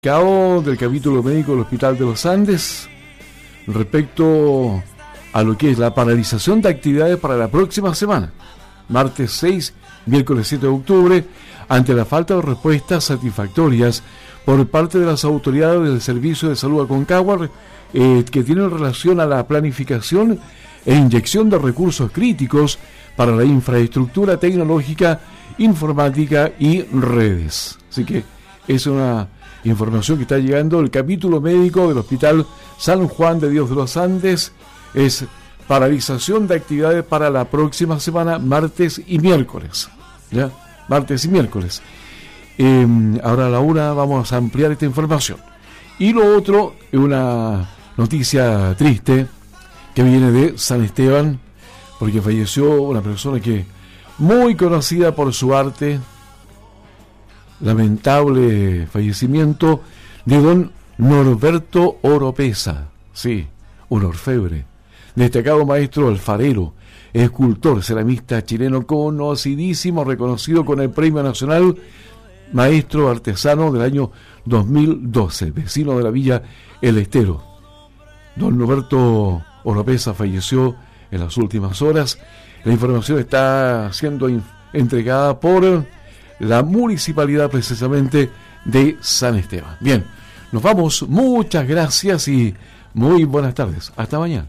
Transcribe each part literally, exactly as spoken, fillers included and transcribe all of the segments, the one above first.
Cabo del capítulo médico del Hospital de los Andes respecto a lo que es la paralización de actividades para la próxima semana, martes seis, miércoles siete de octubre, ante la falta de respuestas satisfactorias por parte de las autoridades del Servicio de Salud Aconcagua, eh, que tienen relación a la planificación e inyección de recursos críticos para la infraestructura tecnológica, informática y redes. Así que es una información que está llegando. El capítulo médico del Hospital San Juan de Dios de los Andes es paralización de actividades para la próxima semana, martes y miércoles. ¿Ya? Martes y miércoles. Eh, ahora a la una vamos a ampliar esta información. Y lo otro es una noticia triste que viene de San Esteban, porque falleció una persona que muy conocida por su arte. Lamentable fallecimiento de don Norberto Oropesa, sí, un orfebre, destacado maestro alfarero, escultor, ceramista chileno conocidísimo, reconocido con el Premio Nacional Maestro Artesano del año dos mil doce, vecino de la Villa El Estero. Don Norberto Oropesa falleció en las últimas horas. La información está siendo in- entregada por la municipalidad precisamente de San Esteban. Bien, nos vamos, muchas gracias y muy buenas tardes. Hasta mañana.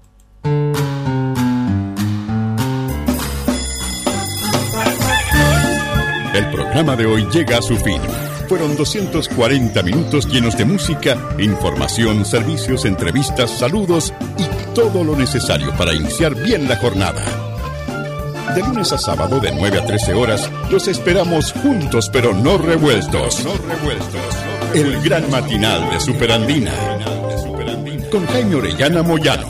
El programa de hoy llega a su fin. Fueron doscientos cuarenta minutos llenos de música, información, servicios, entrevistas, saludos y todo lo necesario para iniciar bien la jornada. De lunes a sábado de nueve a trece horas, los esperamos juntos pero no revueltos. No revueltos. El gran matinal de Superandina. Con Jaime Orellana Moyano.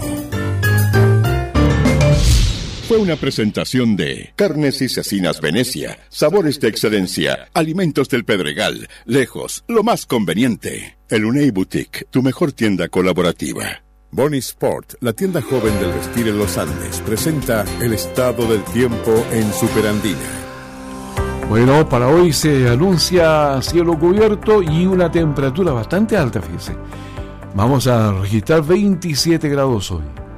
Fue una presentación de Carnes y Cecinas Venecia, sabores de excelencia, alimentos del Pedregal, lejos, lo más conveniente. El Unei Boutique, tu mejor tienda colaborativa. Bonnie Sport, la tienda joven del vestir en los Andes, presenta el estado del tiempo en Superandina. Bueno, para hoy se anuncia cielo cubierto y una temperatura bastante alta, fíjense. Vamos a registrar veintisiete grados hoy.